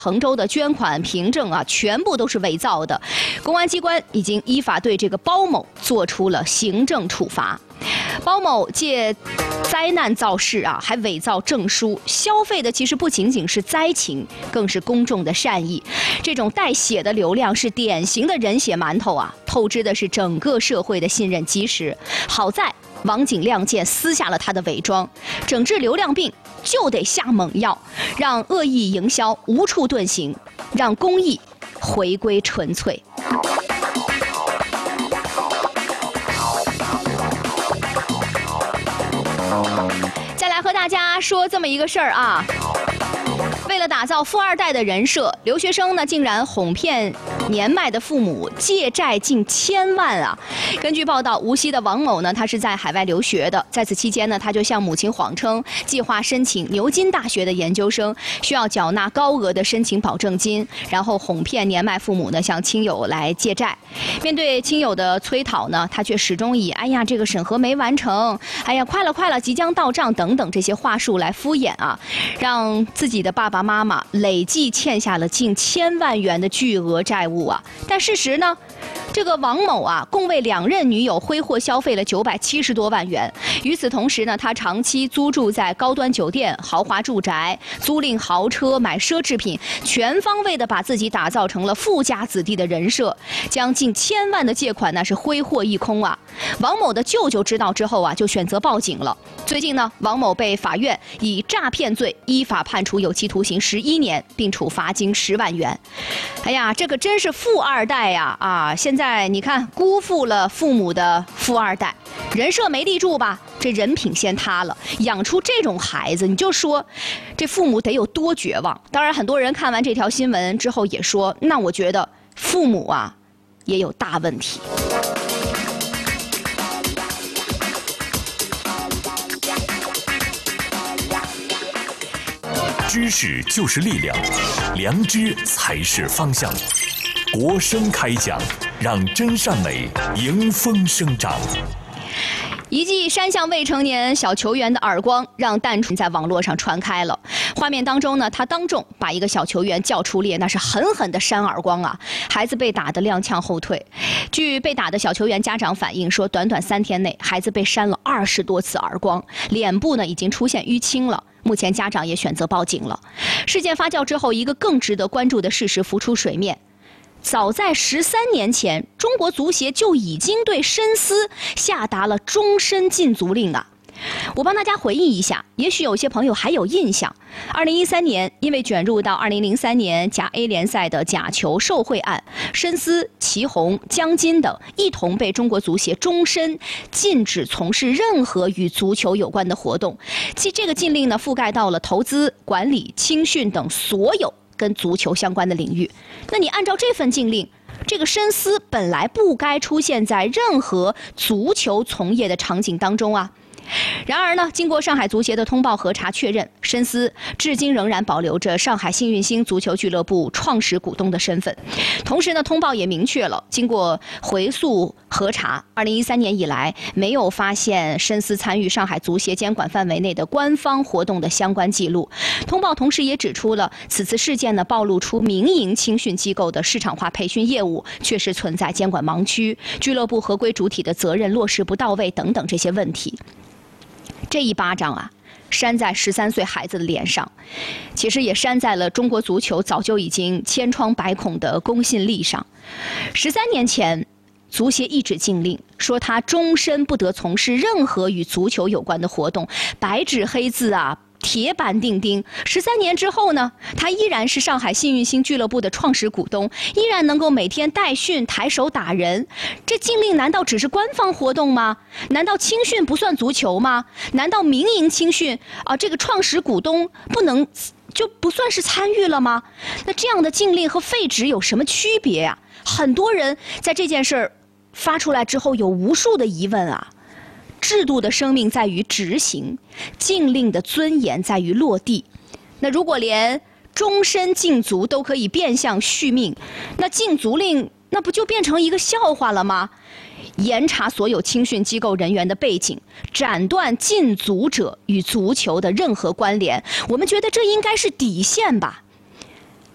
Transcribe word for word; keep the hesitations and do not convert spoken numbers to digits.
衡州的捐款凭证啊，全部都是伪造的。公安机关已经依法对这个包某做出了行政处罚。包某借灾难造势啊，还伪造证书，消费的其实不仅仅是灾情，更是公众的善意。这种带血的流量是典型的人血馒头啊，透支的是整个社会的信任基石。好在网警亮剑撕下了他的伪装，整治流量病就得下猛药，让恶意营销无处遁形，让公益回归纯粹。再来和大家说这么一个事儿啊。为了打造富二代的人设，留学生呢竟然哄骗年迈的父母借债近千万啊！根据报道，无锡的王某呢，他是在海外留学的，在此期间呢，他就向母亲谎称计划申请牛津大学的研究生，需要缴纳高额的申请保证金，然后哄骗年迈父母呢向亲友来借债。面对亲友的催讨呢，他却始终以“哎呀，这个审核没完成”、“哎呀，快了快了，即将到账”等等这些话术来敷衍啊，让自己的爸爸妈妈累计欠下了近千万元的巨额债务啊！但事实呢，这个王某啊，共为两任女友挥霍消费了九百七十多万元。与此同时呢，他长期租住在高端酒店、豪华住宅，租赁豪车，买奢侈品，全方位的把自己打造成了富家子弟的人设，将近千万的借款呢是挥霍一空啊！王某的舅舅知道之后啊，就选择报警了。最近呢，王某被法院以诈骗罪依法判处有期徒刑十一年，并处罚金十万元。哎呀，这个真是富二代呀！啊，现在你看，辜负了父母的富二代，人设没立住吧？这人品先塌了，养出这种孩子，你就说这父母得有多绝望。当然，很多人看完这条新闻之后也说，那我觉得父母啊也有大问题。 知识就是力量，良知才是方向。国声开讲，让真善美迎风生长。 一记山向未成年小球员的耳光，让弹出在网络上传开了。画面当中呢，他当众把一个小球员叫出列，那是狠狠的扇耳光啊！孩子被打得踉跄后退。据被打的小球员家长反映说，短短三天内，孩子被扇了二十多次耳光，脸部呢已经出现淤青了。目前家长也选择报警了。事件发酵之后，一个更值得关注的事实浮出水面。早在十三年前，中国足协就已经对申思下达了终身禁足令了。我帮大家回忆一下，也许有些朋友还有印象。二零一三年，因为卷入到二零零三年甲 A 联赛的假球受贿案，申思、祁宏、江津等一同被中国足协终身禁止从事任何与足球有关的活动。即这个禁令呢，覆盖到了投资、管理、青训等所有跟足球相关的领域。那你按照这份禁令，这个申思本来不该出现在任何足球从业的场景当中啊。然而呢，经过上海足协的通报核查确认，申思至今仍然保留着上海幸运星足球俱乐部创始股东的身份。同时呢，通报也明确了，经过回溯核查，二零一三年以来没有发现申思参与上海足协监管范围内的官方活动的相关记录。通报同时也指出了，此次事件呢暴露出民营青训机构的市场化培训业务确实存在监管盲区，俱乐部合规主体的责任落实不到位等等这些问题。这一巴掌啊，扇在十三岁孩子的脸上，其实也扇在了中国足球早就已经千疮百孔的公信力上。十三年前，足协一纸禁令，说他终身不得从事任何与足球有关的活动，白纸黑字啊，铁板钉钉。十三年之后呢，他依然是上海幸运星俱乐部的创始股东，依然能够每天带训、抬手打人。这禁令难道只是官方活动吗？难道青训不算足球吗？难道民营青训啊，这个创始股东不能就不算是参与了吗？那这样的禁令和废止有什么区别啊？很多人在这件事儿发出来之后，有无数的疑问啊。制度的生命在于执行，禁令的尊严在于落地。那如果连终身禁足都可以变相续命，那禁足令那不就变成一个笑话了吗？严查所有青训机构人员的背景，斩断禁足者与足球的任何关联，我们觉得这应该是底线吧。